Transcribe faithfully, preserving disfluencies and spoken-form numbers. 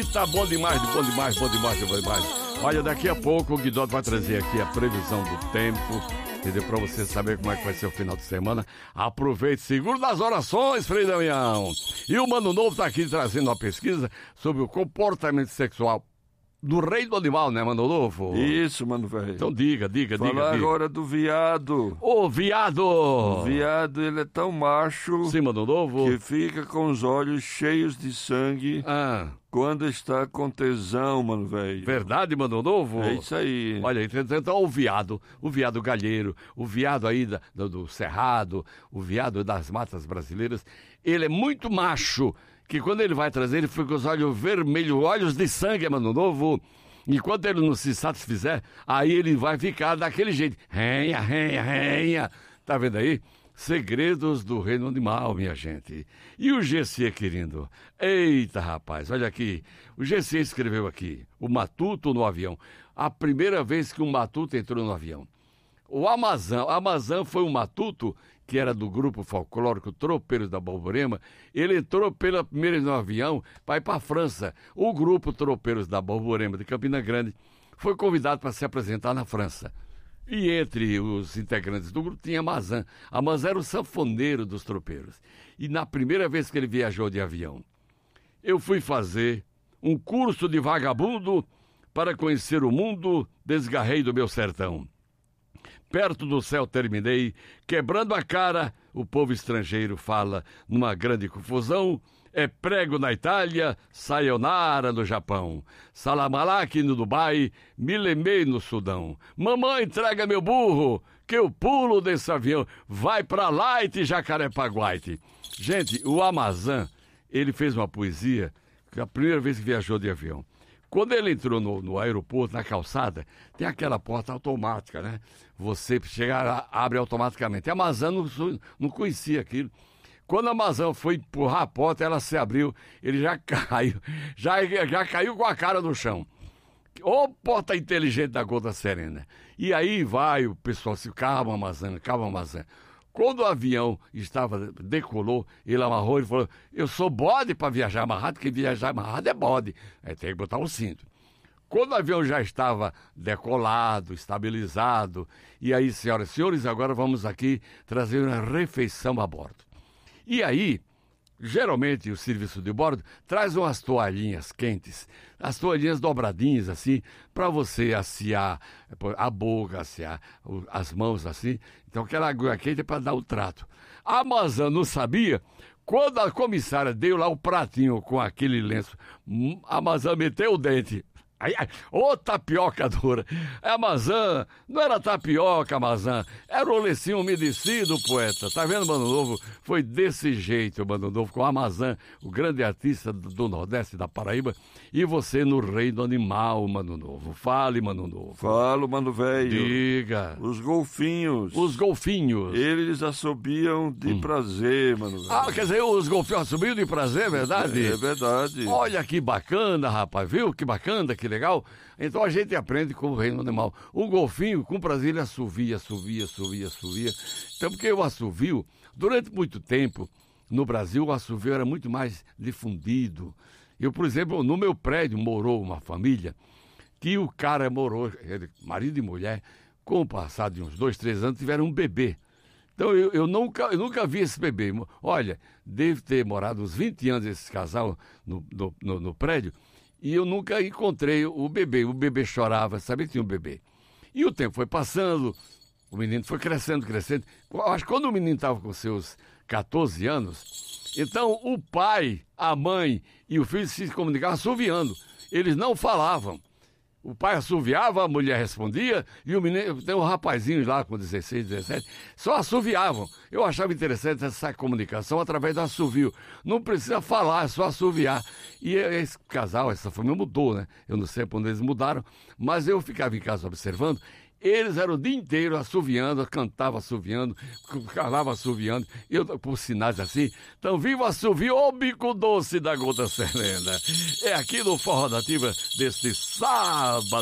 Tá bom demais, bom demais, bom demais, bom demais. Olha, daqui a pouco o Guidoto vai trazer aqui a previsão do tempo, entendeu? Pra você saber como é que vai ser o final de semana. Aproveite, seguro das orações, Frei Damião. E o Mano Novo tá aqui trazendo uma pesquisa sobre o comportamento sexual do rei do animal, né, Mano Novo? Isso, mano, velho. Então diga, diga, Falar diga. Falar diga. agora do viado. Ô, viado! O viado, ele é tão macho... Sim, Mano Novo. Que fica com os olhos cheios de sangue ah. quando está com tesão, mano, velho. Verdade, Mano Novo? É isso aí. Olha, então o viado, o viado galheiro, o viado aí da, do, do Cerrado, o viado das matas brasileiras, ele é muito macho, que quando ele vai trazer, ele fica com os olhos vermelhos, olhos de sangue, Mano Novo. Enquanto ele não se satisfizer, aí ele vai ficar daquele jeito. Renha, renha, renha. Tá vendo aí? Segredos do reino animal, minha gente. E o G C, querido? Eita, rapaz, olha aqui. O G C escreveu aqui, o matuto no avião. A primeira vez que um matuto entrou no avião. O Amazã, o Amazã foi um matuto que era do grupo folclórico Tropeiros da Borborema. Ele entrou pela primeira vez no avião para ir para a França. O grupo Tropeiros da Borborema de Campina Grande foi convidado para se apresentar na França. E entre os integrantes do grupo tinha Amazã. Amazã era o sanfoneiro dos tropeiros. E na primeira vez que ele viajou de avião, eu fui fazer um curso de vagabundo para conhecer o mundo, desgarrei do meu sertão. Perto do céu terminei, quebrando a cara, o povo estrangeiro fala numa grande confusão. É prego na Itália, sayonara no Japão. Salam alaikum no Dubai, me lemei no Sudão. Mamãe, entrega meu burro, que eu pulo desse avião. Vai pra Light, Jacarepaguaite. Gente, o Amazã, ele fez uma poesia, que a primeira vez que viajou de avião. Quando ele entrou no, no aeroporto, na calçada, tem aquela porta automática, né? Você chegar, abre automaticamente. A Amazã não, não conhecia aquilo. Quando a Amazã foi empurrar a porta, ela se abriu, ele já caiu, já, já caiu com a cara no chão. Ô porta inteligente da Gota Serena. E aí vai o pessoal se calma, Amazã, calma, Amazã. Quando o avião estava, decolou, ele amarrou e falou, eu sou bode para viajar amarrado, porque viajar amarrado é bode. Aí tem que botar o cinto. Quando o avião já estava decolado, estabilizado, e aí, senhoras e senhores, agora vamos aqui trazer uma refeição a bordo. E aí, geralmente o serviço de bordo traz umas toalhinhas quentes, as toalhinhas dobradinhas assim, para você aciar a boca, aciar as mãos assim. Então aquela água quente é para dar o trato. A Amazã não sabia, quando a comissária deu lá o pratinho com aquele lenço, a Amazã meteu o dente. Ai, ai, ô tapioca dura. A Amazã, não era tapioca, Amazã, era o lencinho umedecido, poeta. Tá vendo, Mano Novo? Foi desse jeito, Mano Novo, com a Amazã, o grande artista do Nordeste da Paraíba, e você no reino animal, Mano Novo. Fale, Mano Novo. Falo, mano velho. Diga. Os golfinhos. Os golfinhos. Eles assobiam de hum. prazer, mano velho. Ah, quer dizer, os golfinhos assobiam de prazer, é verdade? É, é verdade. Olha que bacana, rapaz, viu? Que bacana, que legal. Então a gente aprende com o reino animal. O golfinho, com prazer, ele assovia, assovia, assovia, assovia. Então, porque o assovio, durante muito tempo, no Brasil, o assovio era muito mais difundido. Eu, por exemplo, no meu prédio morou uma família que o cara morou, ele, marido e mulher, com o passar de uns dois, três anos, tiveram um bebê. Então eu, eu, nunca, eu nunca vi esse bebê. Olha, deve ter morado uns vinte anos esse casal no, no, no, no prédio, e eu nunca encontrei o bebê. O bebê chorava, sabia que tinha um bebê. E o tempo foi passando, o menino foi crescendo, crescendo. Acho que quando o menino estava com seus catorze anos, então o pai, a mãe e o filho se comunicavam assoviando. Eles não falavam. O pai assoviava, a mulher respondia, e o menino, tem um rapazinho lá com dezesseis, dezessete, só assoviavam. Eu achava interessante essa comunicação através do assovio. Não precisa falar, é só assoviar. E esse casal, essa família mudou, né? Eu não sei quando eles mudaram, mas eu ficava em casa observando. Eles eram o dia inteiro assoviando, cantavam assoviando, calavam assoviando, eu por sinais assim. Então, viva assovio, ô bico doce da Gota Serena. É aqui no Forró da Ativa deste sábado.